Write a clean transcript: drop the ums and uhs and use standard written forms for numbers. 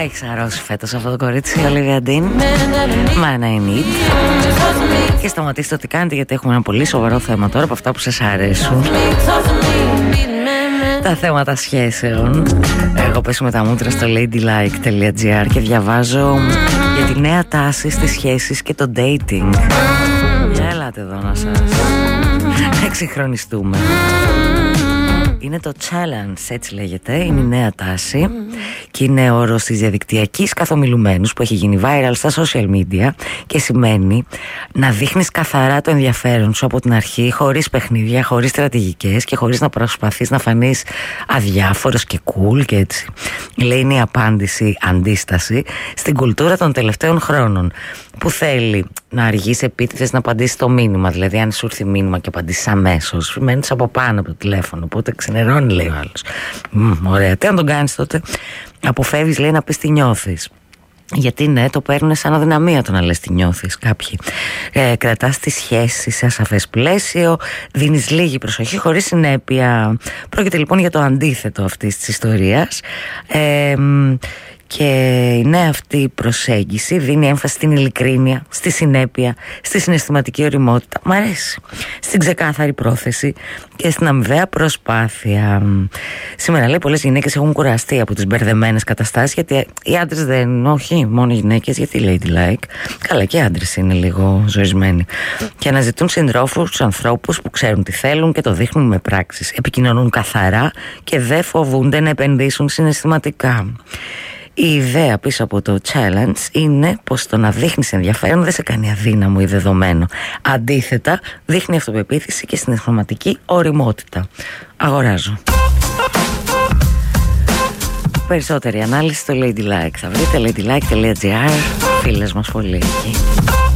Έχεις αρρώσει φέτος αυτό το κορίτσι, Ολίβια Ντίν. Μάνα in it. Και σταματήστε ό,τι κάνετε, γιατί έχουμε ένα πολύ σοβαρό θέμα τώρα από αυτά που σας αρέσουν. Τα θέματα σχέσεων. Εγώ πέσω με τα μούτρα στο ladylike.gr και διαβάζω για τη νέα τάση στις σχέσεις και το dating. Για ελάτε εδώ να σας εξυγχρονιστούμε. Είναι το challenge, έτσι λέγεται, είναι η νέα τάση και είναι όρος της διαδικτυακής καθομιλουμένους που έχει γίνει viral στα social media και σημαίνει να δείχνεις καθαρά το ενδιαφέρον σου από την αρχή, χωρίς παιχνίδια, χωρίς στρατηγικές και χωρίς να προσπαθείς να φανείς αδιάφορος και cool και έτσι. Λέει, είναι η απάντηση, αντίσταση στην κουλτούρα των τελευταίων χρόνων που θέλει να αργείς επίτηδες να απαντήσεις το μήνυμα. Δηλαδή, αν σου έρθει μήνυμα και απαντήσεις αμέσως, μένεις από πάνω από το τηλέφωνο. Οπότε ξενερώνει, λέει ο άλλος. Ωραία, τι να τον κάνεις τότε? Αποφεύγεις, λέει, να πεις τι νιώθεις. Γιατί ναι, το παίρνουν σαν αδυναμία το να λες τι νιώθεις κάποιοι. Κρατάς τη σχέση σε ασαφές πλαίσιο, δίνεις λίγη προσοχή χωρίς συνέπεια. Πρόκειται λοιπόν για το αντίθετο αυτής της ιστορίας. Και η νέα αυτή προσέγγιση δίνει έμφαση στην ειλικρίνεια, στη συνέπεια, στη συναισθηματική ωριμότητα. Μ' αρέσει. Στην ξεκάθαρη πρόθεση και στην αμοιβαία προσπάθεια. Σήμερα, λέει, πολλές γυναίκες έχουν κουραστεί από τις μπερδεμένες καταστάσεις, γιατί οι άντρες δεν, όχι μόνο οι γυναίκες, γιατί ladylike. Καλά, και οι άντρες είναι λίγο ζωισμένοι. Και αναζητούν συντρόφους, ανθρώπους που ξέρουν τι θέλουν και το δείχνουν με πράξεις. Επικοινωνούν καθαρά και δεν φοβούνται να επενδύσουν συναισθηματικά. Η ιδέα πίσω από το challenge είναι πως το να δείχνεις ενδιαφέρον δεν σε κάνει αδύναμο ή δεδομένο. Αντίθετα, δείχνει αυτοπεποίθηση και συναισθηματική ωριμότητα. Αγοράζω. Περισσότερη ανάλυση στο Ladylike. Θα βρείτε ladylike.gr. Φίλες μας πολύ εκεί.